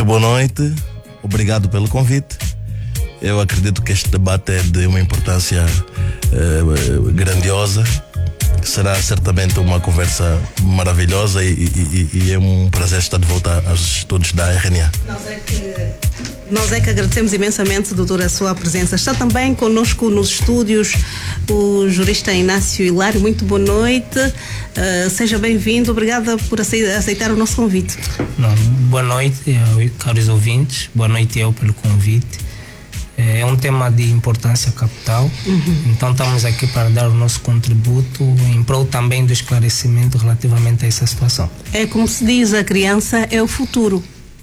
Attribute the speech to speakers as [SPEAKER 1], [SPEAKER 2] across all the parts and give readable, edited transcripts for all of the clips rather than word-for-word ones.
[SPEAKER 1] boa noite. Obrigado pelo convite. Eu acredito que este debate é de uma importância grandiosa. Será certamente uma conversa maravilhosa e é um prazer estar de volta aos estudos da RNA.
[SPEAKER 2] Nós é que agradecemos imensamente, doutor, a sua presença. Está também connosco nos estúdios o jurista Inácio Hilário. Muito boa noite. Seja bem-vindo. Obrigada por aceitar o nosso convite.
[SPEAKER 3] Boa noite, caros ouvintes. Boa noite eu pelo convite. É um tema de importância capital. Então estamos aqui para dar o nosso contributo em prol também do esclarecimento relativamente a essa situação.
[SPEAKER 2] É como se diz, a criança é o futuro.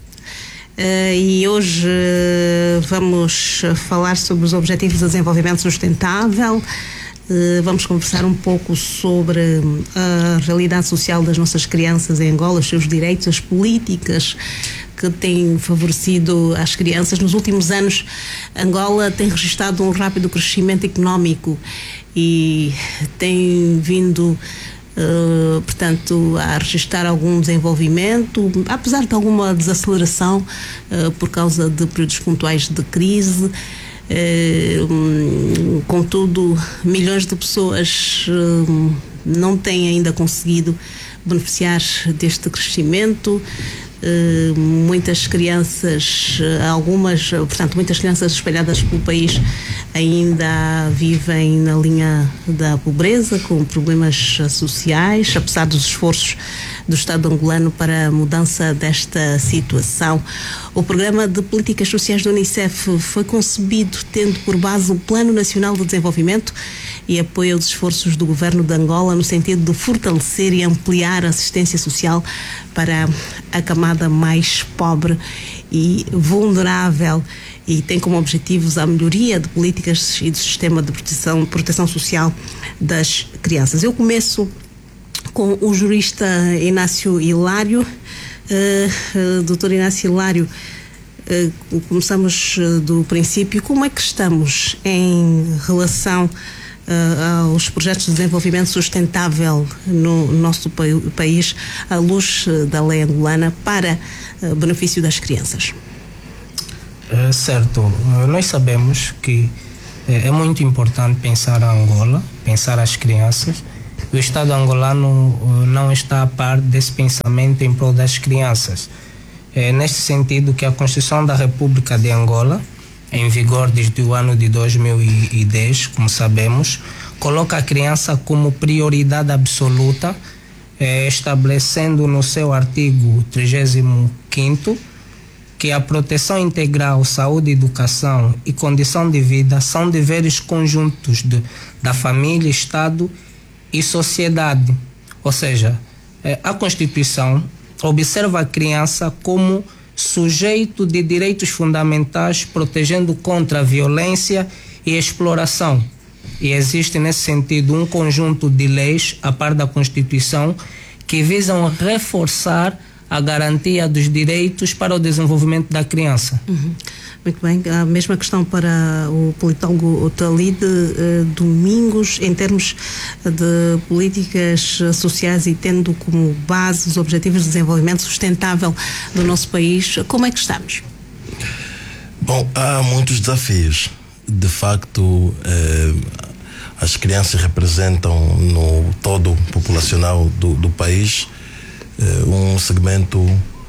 [SPEAKER 2] E hoje vamos falar sobre os Objetivos de Desenvolvimento Sustentável. Vamos conversar um pouco sobre a realidade social das nossas crianças em Angola, os seus direitos, as políticas que têm favorecido as crianças. Nos últimos anos, Angola tem registrado um rápido crescimento económico e tem vindo, portanto, a registrar algum desenvolvimento, apesar de alguma desaceleração por causa de períodos pontuais de crise. Contudo, milhões de pessoas não têm ainda conseguido beneficiar deste crescimento. Muitas crianças, muitas crianças espalhadas pelo país ainda vivem na linha da pobreza, com problemas sociais, apesar dos esforços do Estado angolano para a mudança desta situação. O Programa de Políticas Sociais do Unicef foi concebido tendo por base o Plano Nacional de Desenvolvimento e apoia os esforços do Governo de Angola no sentido de fortalecer e ampliar a assistência social para a camada mais pobre e vulnerável, e tem como objetivos a melhoria de políticas e do sistema de proteção social das crianças. Eu começo com o jurista Inácio Hilário. Doutor Inácio Hilário, começamos do princípio. Como é que estamos em relação aos projetos de desenvolvimento sustentável no nosso país, à luz da lei angolana, para benefício das crianças?
[SPEAKER 3] Certo. Nós sabemos que é muito importante pensar a Angola, pensar as crianças. O Estado angolano não está a par desse pensamento em prol das crianças. É neste sentido que a Constituição da República de Angola, em vigor desde o ano de 2010, como sabemos, coloca a criança como prioridade absoluta, estabelecendo no seu artigo 35º que a proteção integral, saúde, educação e condição de vida são deveres conjuntos da família, Estado e sociedade. Ou seja, a Constituição observa a criança como sujeito de direitos fundamentais, protegendo contra a violência e exploração. E existe nesse sentido um conjunto de leis, a par da Constituição, que visam reforçar a garantia dos direitos para o desenvolvimento da criança.
[SPEAKER 2] Muito bem. A mesma questão para o politólogo Talide Domingos, em termos de políticas sociais e tendo como base os Objetivos de Desenvolvimento Sustentável do nosso país, como é que estamos?
[SPEAKER 1] Bom, há muitos desafios. De facto, as crianças representam no todo populacional do país um segmento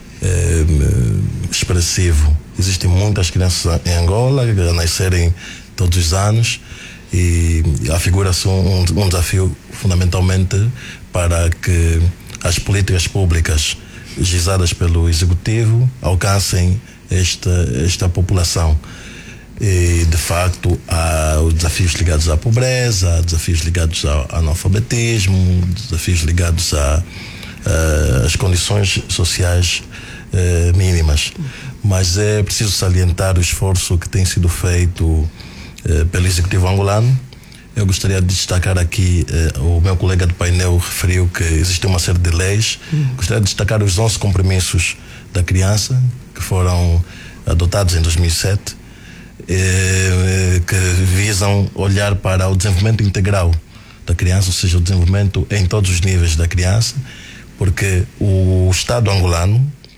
[SPEAKER 1] expressivo. Existem muitas crianças em Angola a nascerem todos os anos e afigura-se um desafio fundamentalmente para que as políticas públicas gizadas pelo Executivo alcancem esta população. E, de facto, há os desafios ligados à pobreza, há desafios ligados ao analfabetismo, desafios ligados às condições sociais mínimas. Mas é preciso salientar o esforço que tem sido feito pelo Executivo angolano. Eu gostaria de destacar aqui, o meu colega do painel referiu que existe uma série de leis. Gostaria de destacar os 11 compromissos da criança, que foram adotados em 2007, que visam olhar para o desenvolvimento integral da criança, ou seja, o desenvolvimento em todos os níveis da criança, porque o Estado angolano,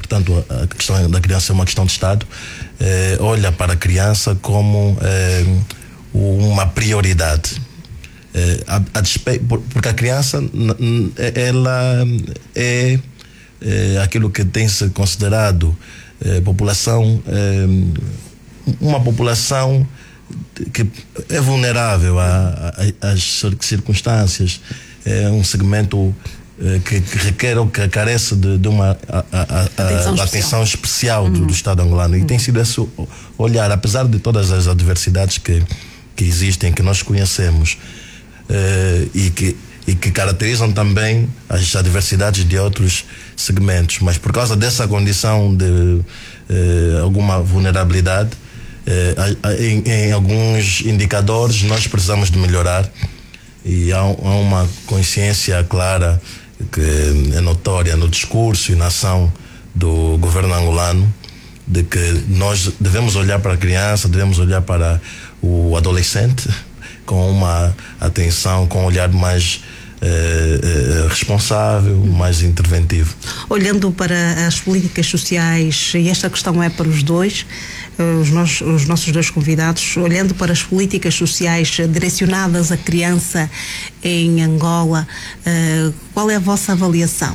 [SPEAKER 1] portanto a questão da criança é uma questão de Estado, olha para a criança como uma prioridade. Porque a criança, ela é aquilo que tem se considerado população, uma população que é vulnerável às circunstâncias, é um segmento que requer ou que carece de uma atenção especial do Estado angolano, e tem sido esse olhar, apesar de todas as adversidades que existem, que nós conhecemos, e que caracterizam também as adversidades de outros segmentos, mas por causa dessa condição de alguma vulnerabilidade, em alguns indicadores nós precisamos de melhorar, e há uma consciência clara que é notória no discurso e na ação do governo angolano, de que nós devemos olhar para a criança, devemos olhar para o adolescente com uma atenção, com um olhar mais responsável, mais interventivo.
[SPEAKER 2] Olhando para as políticas sociais, e esta questão é para os dois, os nossos dois convidados, olhando para as políticas sociais direcionadas à criança em Angola, qual é a vossa avaliação?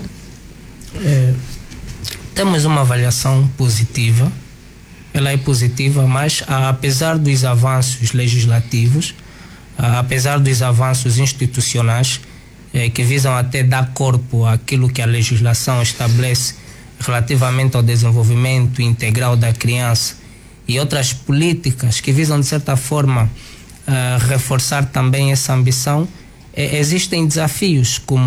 [SPEAKER 3] Temos uma avaliação positiva. Ela é positiva, mas apesar dos avanços legislativos, apesar dos avanços institucionais, que visam até dar corpo àquilo que a legislação estabelece relativamente ao desenvolvimento integral da criança, e outras políticas que visam, de certa forma, reforçar também essa ambição, existem desafios, como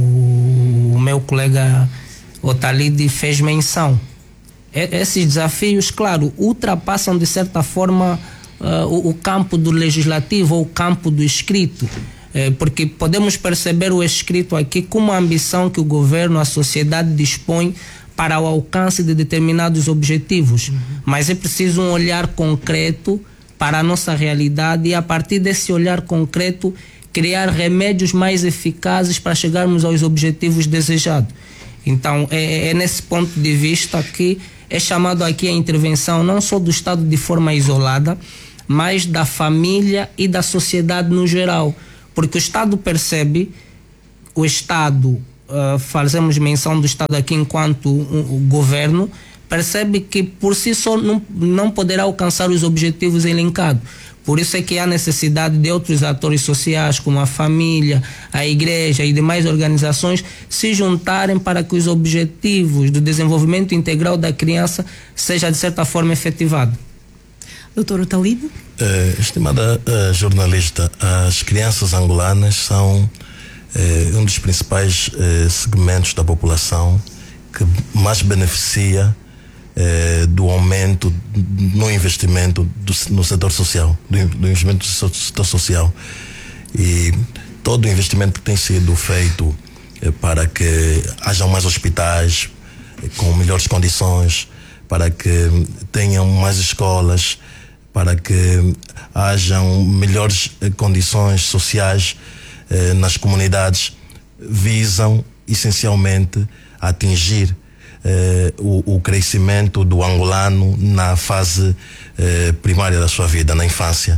[SPEAKER 3] o meu colega Otalide fez menção. Esses desafios, claro, ultrapassam, de certa forma, o campo do legislativo ou o campo do escrito, porque podemos perceber o escrito aqui como a ambição que o governo, a sociedade dispõe para o alcance de determinados objetivos, mas é preciso um olhar concreto para a nossa realidade, e a partir desse olhar concreto criar remédios mais eficazes para chegarmos aos objetivos desejados. Então é nesse ponto de vista que é chamado aqui a intervenção não só do Estado de forma isolada, mas da família e da sociedade no geral, porque o Estado percebe, o Estado, fazemos menção do Estado aqui enquanto o governo, percebe que por si só não poderá alcançar os objetivos elencados. Por isso é que há necessidade de outros atores sociais, como a família, a igreja e demais organizações, se juntarem para que os objetivos do desenvolvimento integral da criança seja, de certa forma, efetivado.
[SPEAKER 2] Doutor Otalide?
[SPEAKER 1] Estimada jornalista, as crianças angolanas são um dos principais segmentos da população que mais beneficia do aumento no investimento no setor social, do investimento no setor social, e todo o investimento que tem sido feito para que hajam mais hospitais com melhores condições, para que tenham mais escolas, para que hajam melhores condições sociais nas comunidades, visam essencialmente atingir o crescimento do angolano na fase primária da sua vida, na infância.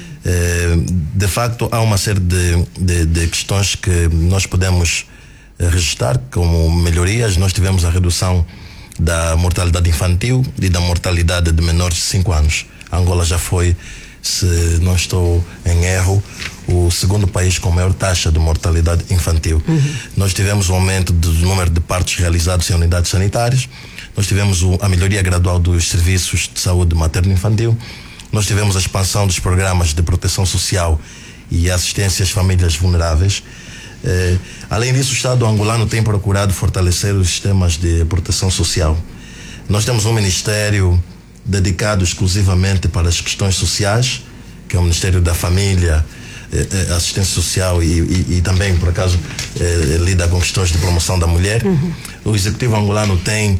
[SPEAKER 1] De facto, há uma série de questões que nós podemos registrar como melhorias. Nós tivemos a redução da mortalidade infantil e da mortalidade de menores de 5 anos. A Angola já foi, se não estou em erro, o segundo país com maior taxa de mortalidade infantil. Nós tivemos um aumento do número de partos realizados em unidades sanitárias, nós tivemos a melhoria gradual dos serviços de saúde materno-infantil, nós tivemos a expansão dos programas de proteção social e assistência às famílias vulneráveis. Além disso, o Estado angolano tem procurado fortalecer os sistemas de proteção social. Nós temos um ministério dedicado exclusivamente para as questões sociais, que é o Ministério da Família, Assistência Social e também, por acaso, lida com questões de promoção da mulher. O Executivo angolano tem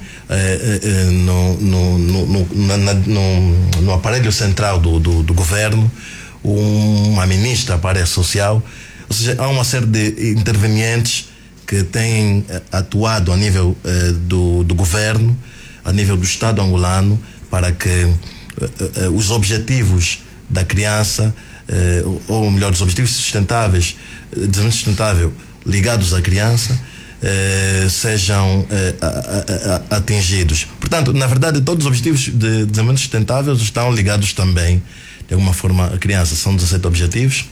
[SPEAKER 1] no aparelho central do governo uma ministra para a área social. Ou seja, há uma série de intervenientes que têm atuado a nível do governo, a nível do Estado angolano para que os objetivos da criança, ou melhor, os objetivos sustentáveis, desenvolvimento sustentável ligados à criança, sejam atingidos. Portanto, na verdade, todos os objetivos de desenvolvimento sustentável estão ligados também, de alguma forma, à criança. São 17 objetivos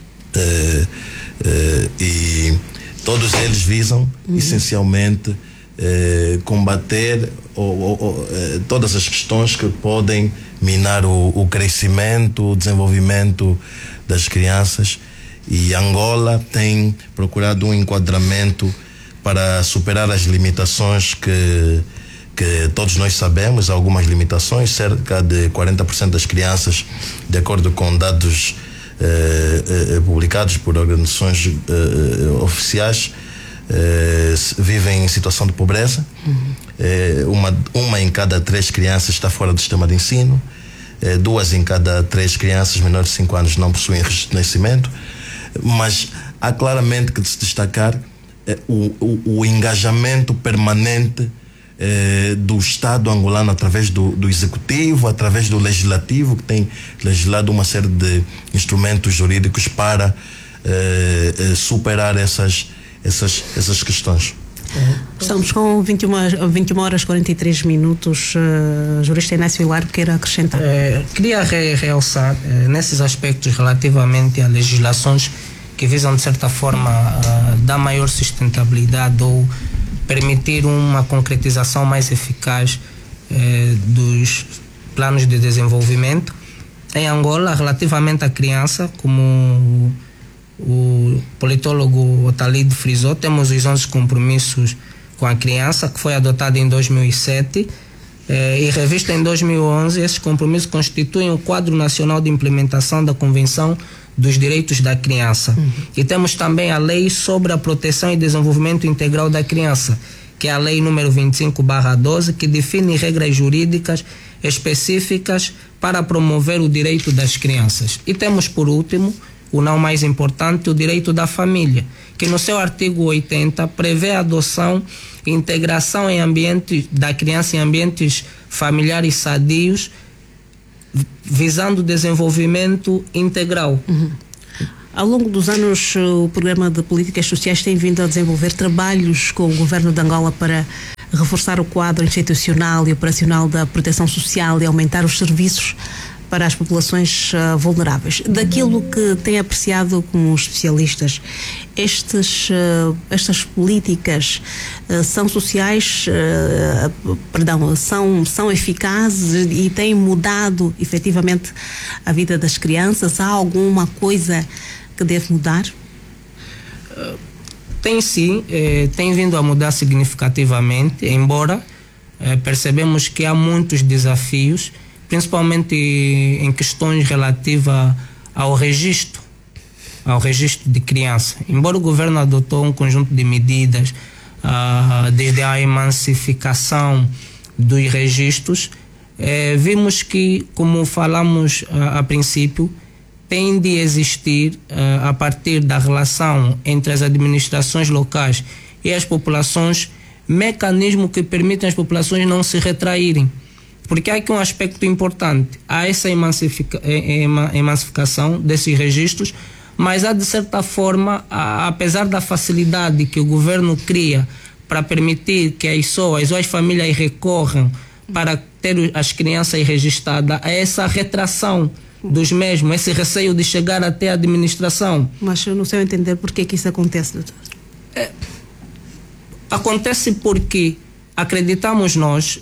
[SPEAKER 1] e todos eles visam, essencialmente, combater todas as questões que podem minar o crescimento, o desenvolvimento das crianças. E Angola tem procurado um enquadramento para superar as limitações que todos nós sabemos. Algumas limitações. Cerca de 40% das crianças, de acordo com dados publicados por organizações oficiais, vivem em situação de pobreza. Uma em cada 3 crianças está fora do sistema de ensino. 2 em cada 3 crianças menores de 5 anos não possuem registro de nascimento. Mas há claramente que se destacar o engajamento permanente do Estado angolano através do Executivo, através do Legislativo, que tem legislado uma série de instrumentos jurídicos para superar essas questões.
[SPEAKER 2] Estamos com 21 horas 43 minutos. Jurista Inácio Hilário, queira acrescentar?
[SPEAKER 3] Queria realçar nesses aspectos relativamente a legislações que visam, de certa forma, dar maior sustentabilidade ou permitir uma concretização mais eficaz dos planos de desenvolvimento. Em Angola, relativamente à criança, como o politólogo Otalide frisou, temos os 11 compromissos com a criança, que foi adotado em 2007 e revisto em 2011. Esses compromissos constituem o quadro nacional de implementação da Convenção dos Direitos da Criança. E temos também a Lei sobre a Proteção e Desenvolvimento Integral da Criança, que é a Lei número 25/12, que define regras jurídicas específicas para promover o direito das crianças. E temos, por último, o não mais importante, o direito da família, que no seu artigo 80 prevê a adoção e integração da criança em ambientes familiares sadios, visando o desenvolvimento integral.
[SPEAKER 2] Ao longo dos anos, o Programa de Políticas Sociais tem vindo a desenvolver trabalhos com o Governo de Angola para reforçar o quadro institucional e operacional da proteção social e aumentar os serviços para as populações vulneráveis. Daquilo que tem apreciado como especialistas, estas políticas são sociais, são eficazes e têm mudado efetivamente a vida das crianças? Há alguma coisa que deve mudar?
[SPEAKER 3] Tem sim, tem vindo a mudar significativamente, embora percebemos que há muitos desafios, principalmente em questões relativas ao registro de criança. Embora o governo adotou um conjunto de medidas, desde a emancificação dos registros, vimos que, como falamos a princípio, tem de existir, a partir da relação entre as administrações locais e as populações, mecanismos que permitem às populações não se retraírem. Porque há aqui um aspecto importante, há essa emancipação desses registros, mas há, de certa forma, apesar da facilidade que o governo cria para permitir que as pessoas ou as famílias recorram para ter as crianças registradas, há essa retração dos mesmos, esse receio de chegar até a administração.
[SPEAKER 2] Mas eu não sei entender por que isso acontece, doutor.
[SPEAKER 3] Acontece porque acreditamos nós,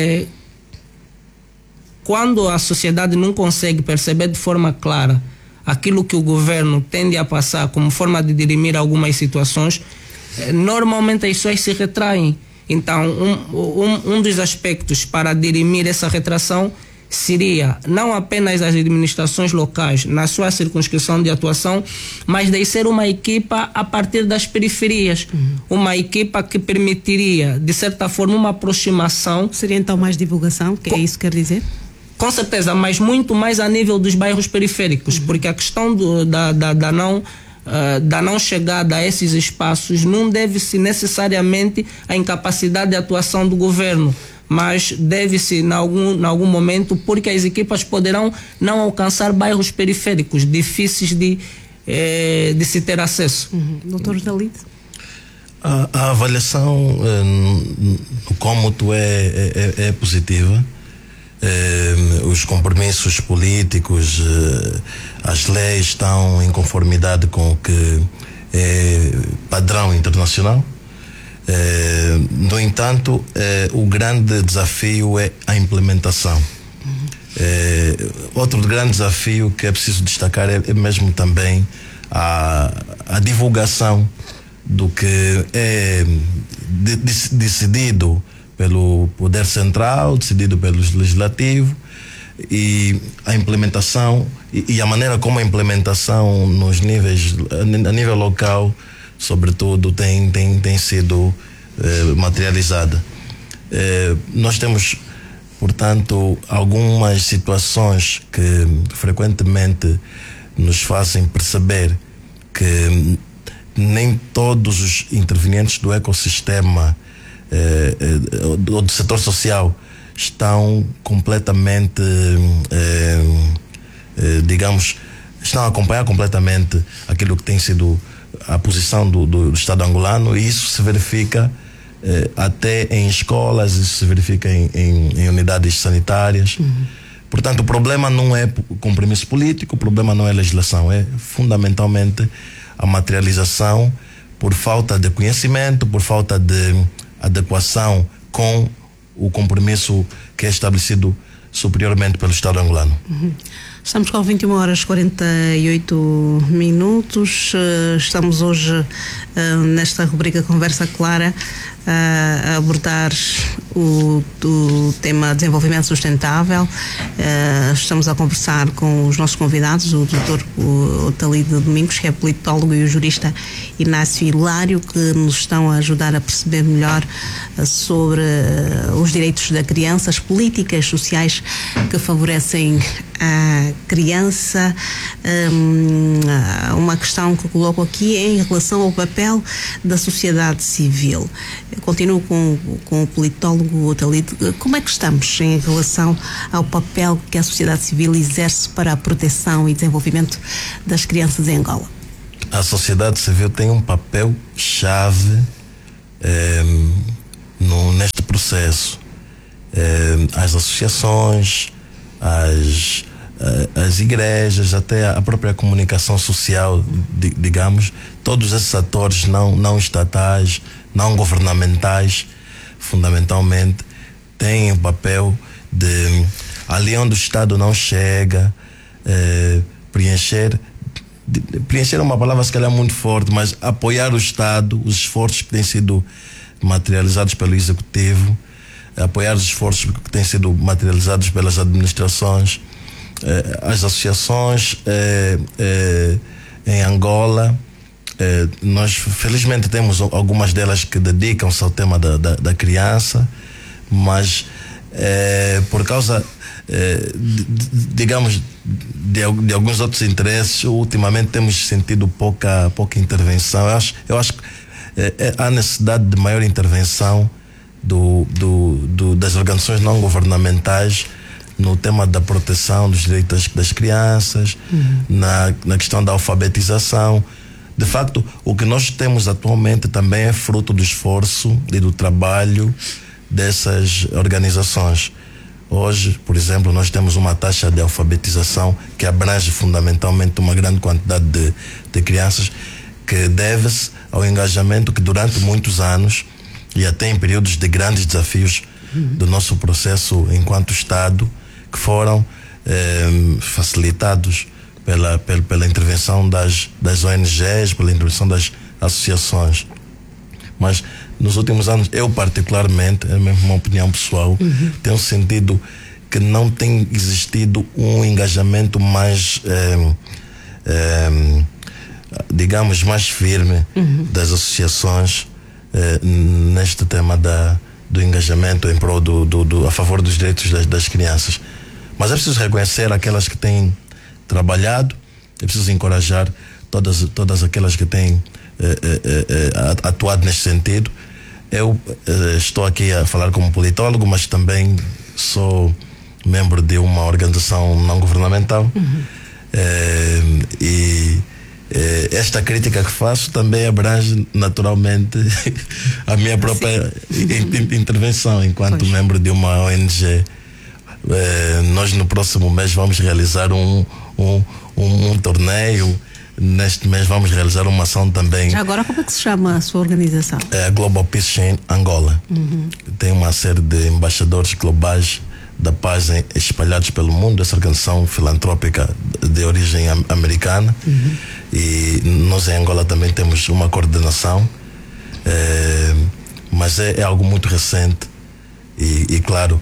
[SPEAKER 3] quando a sociedade não consegue perceber de forma clara aquilo que o governo tende a passar como forma de dirimir algumas situações, normalmente as pessoas se retraem. Então, um dos aspectos para dirimir essa retração seria não apenas as administrações locais na sua circunscrição de atuação, mas de ser uma equipa a partir das periferias, uma equipa que permitiria, de certa forma, uma aproximação. Seria então mais divulgação, que é isso que quer dizer? Com certeza, mas muito mais a nível dos bairros periféricos, porque a questão da não chegada a esses espaços não deve-se necessariamente à incapacidade de atuação do governo, mas deve-se em algum momento, porque as equipas poderão não alcançar bairros periféricos difíceis de se ter acesso.
[SPEAKER 2] Doutor Otalide?
[SPEAKER 1] A avaliação no cômodo é positiva. Os compromissos políticos, as leis estão em conformidade com o que é padrão internacional. No entanto, o grande desafio é a implementação. Outro grande desafio que é preciso destacar é mesmo também a divulgação do que é decidido pelo Poder Central, decidido pelo Legislativo, e a implementação e a maneira como a implementação nos níveis, a nível local, sobretudo, tem sido materializada. Nós temos, portanto, algumas situações que frequentemente nos fazem perceber que nem todos os intervenientes do ecossistema ou do setor social estão completamente, estão a acompanhar completamente aquilo que tem sido a posição do Estado angolano, e isso se verifica até em escolas, isso se verifica em unidades sanitárias. Portanto, o problema não é compromisso político, o problema não é legislação, é fundamentalmente a materialização por falta de conhecimento, por falta de adequação com o compromisso que é estabelecido superiormente pelo Estado angolano.
[SPEAKER 2] Estamos com 21h48. Estamos hoje nesta rubrica Conversa Clara a abordar o tema desenvolvimento sustentável. Estamos a conversar com os nossos convidados, o Dr. Otalide Domingos, que é politólogo, e o jurista Inácio Hilário, que nos estão a ajudar a perceber melhor sobre os direitos da criança, as políticas sociais que favorecem a criança. Uma questão que eu coloco aqui é em relação ao papel da sociedade civil. Eu continuo com o politólogo Otalide. Como é que estamos em relação ao papel que a sociedade civil exerce para a proteção e desenvolvimento das crianças em Angola?
[SPEAKER 1] A sociedade civil tem um papel chave neste processo. As associações, as igrejas, até a própria comunicação social, digamos, todos esses atores não estatais, não governamentais, fundamentalmente, têm o papel de, ali onde o Estado não chega, preencher é uma palavra se calhar muito forte, mas apoiar o Estado, os esforços que têm sido materializados pelo Executivo, apoiar os esforços que têm sido materializados pelas administrações, as associações em Angola. Nós felizmente temos algumas delas que dedicam-se ao tema da criança, mas por causa digamos de alguns outros interesses, ultimamente temos sentido pouca intervenção. Eu acho que há necessidade de maior intervenção das organizações não governamentais no tema da proteção dos direitos das crianças, na questão da alfabetização. De facto, o que nós temos atualmente também é fruto do esforço e do trabalho dessas organizações. Hoje, por exemplo, nós temos uma taxa de alfabetização que abrange fundamentalmente uma grande quantidade de crianças, que deve-se ao engajamento que durante muitos anos, e até em períodos de grandes desafios do nosso processo enquanto Estado, que foram facilitados pela intervenção das ONGs, pela intervenção das associações. Mas nos últimos anos, eu particularmente, é mesmo uma opinião pessoal, tenho sentido que não tem existido um engajamento mais digamos, mais firme das associações neste tema do engajamento em prol a favor dos direitos das crianças. Mas é preciso reconhecer aquelas que têm trabalhado, é preciso encorajar todas aquelas que têm atuado neste sentido. eu estou aqui a falar como politólogo, mas também sou membro de uma organização não governamental. E esta crítica que faço também abrange naturalmente a minha própria intervenção enquanto membro de uma ONG. Nós no próximo mês vamos realizar um torneio. Neste mês vamos realizar uma ação também.
[SPEAKER 2] Já agora, como é que se chama a sua organização?
[SPEAKER 1] É a Global Peace Chain Angola. Tem uma série de embaixadores globais da paz espalhados pelo mundo. Essa organização filantrópica de origem americana. E nós em Angola também temos uma coordenação, mas é algo muito recente e claro,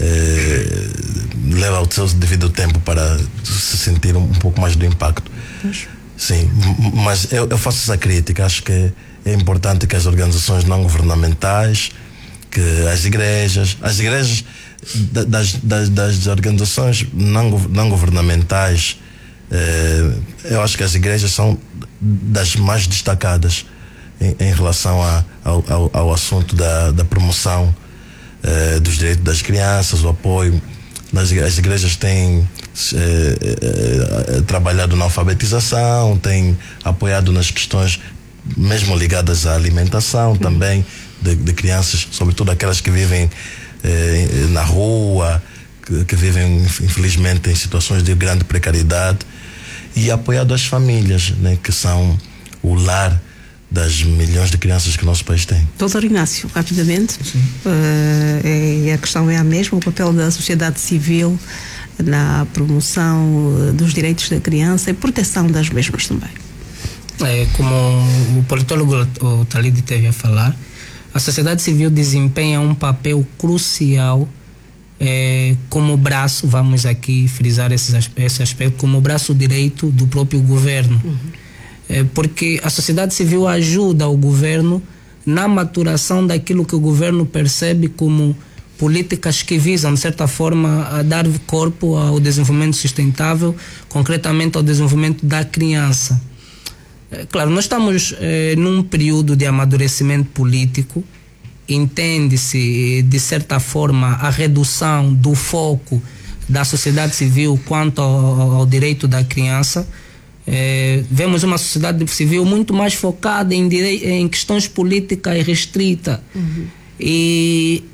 [SPEAKER 1] leva o seu devido tempo para se sentir um pouco mais do impacto. Sim, mas eu faço essa crítica. Acho que é importante que as organizações não governamentais, que as igrejas das organizações não governamentais, eu acho que as igrejas são das mais destacadas em relação ao assunto da promoção dos direitos das crianças, o apoio. As igrejas têm trabalhado na alfabetização, têm apoiado nas questões mesmo ligadas à alimentação também de crianças, sobretudo aquelas que vivem na rua, que vivem infelizmente em situações de grande precariedade, e apoiado as famílias, né, que são o lar das milhões de crianças que o nosso país tem.
[SPEAKER 2] Doutor Inácio, rapidamente, a questão é a mesma, o papel da sociedade civil na promoção dos direitos da criança e proteção das mesmas também.
[SPEAKER 3] Como o politólogo o Talide teve a falar, a sociedade civil desempenha um papel crucial como braço, vamos aqui frisar esse aspecto, como braço direito do próprio governo. Porque a sociedade civil ajuda o governo na maturação daquilo que o governo percebe como políticas que visam, de certa forma, a dar corpo ao desenvolvimento sustentável, concretamente ao desenvolvimento da criança. Claro, nós estamos num período de amadurecimento político. Entende-se, de certa forma, a redução do foco da sociedade civil quanto ao direito da criança. Vemos uma sociedade civil muito mais focada em questões políticas restritas. E